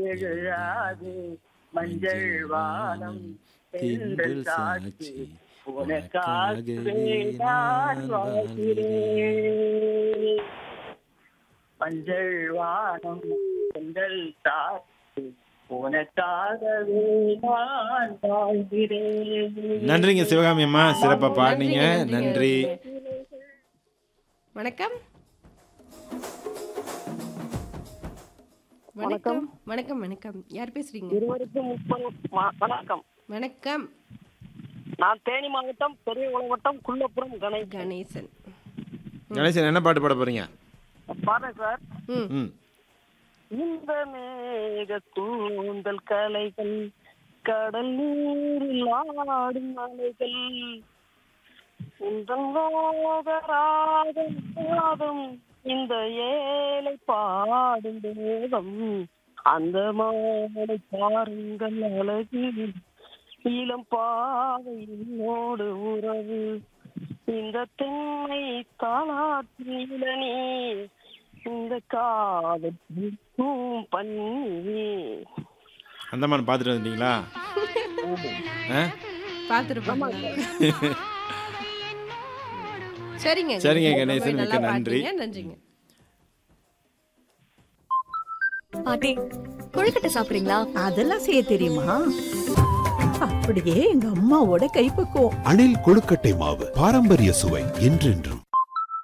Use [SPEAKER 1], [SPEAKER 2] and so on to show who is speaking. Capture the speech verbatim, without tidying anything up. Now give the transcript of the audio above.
[SPEAKER 1] எழுதாது மஞ்சள் வானம் தென்றல் சாட்சி உனக்காகவே நான் வாழ்கிறேன். மஞ்சள் வானம் தென்றல் சாட்சி உனக்காகவே நான் வாழ்கிறேன்.
[SPEAKER 2] நன்றிங்க சிவகாமி அம்மா, சிறப்பா பாடுனீங்க. நன்றி.
[SPEAKER 3] வணக்கம் வணக்கம் வணக்கம் வணக்கம். யார் பேசுறீங்க?
[SPEAKER 4] இருவருக்கும் முப்பது வ- வணக்கம்.
[SPEAKER 3] வணக்கம்.
[SPEAKER 4] நான் தேனி மாவட்டம் பெரிய உலகட்டம் குள்ளப்புறம் கணேஷ்
[SPEAKER 3] கணேசன்.
[SPEAKER 2] கணேசன் என்ன பாட்டு பாட போறீங்க?
[SPEAKER 4] பாருங்க சார்.
[SPEAKER 3] ம்
[SPEAKER 2] ம்
[SPEAKER 4] இந்த மேக கூந்தல் கலைகள் கடல் நீரில் ஆடும் அலைகள் உந்தன் ராகம் பாடும் இந்த ஏழை பாடும் வேகம் அந்த மாலை பாருங்கள் அழகு இளம் பாவையினோடு உறவு இந்த தென்னை தாளாற்றில நீ இந்த காதல் பண்ணி
[SPEAKER 2] அந்தமான் பார்த்துட்டு வந்துட்டீங்களா? ஆ?
[SPEAKER 3] பார்த்துருப்பாங்க. சரிங்க
[SPEAKER 2] சரிங்க
[SPEAKER 3] ரொம்ப
[SPEAKER 2] கணேசன்,
[SPEAKER 3] நல்லா
[SPEAKER 2] மிக்க நன்றி.
[SPEAKER 3] பாடுனீங்க. நன்றிங்க.
[SPEAKER 5] பாட்டி கொழுக்கட்டை சாப்பிடுறீங்களா?
[SPEAKER 6] அதெல்லாம் செய்ய தெரியுமா? அப்படியே எங்க அம்மாவோட கைப்பக்குவம்.
[SPEAKER 7] அணில் கொழுக்கட்டை மாவு பாரம்பரிய சுவை என்றென்றும்.